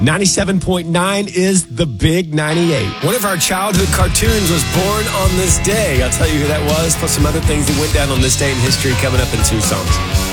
97.9 is the Big 98. One of our childhood cartoons was born on this day. I'll tell you who that was, plus some other things that went down on this day in history coming up in two songs.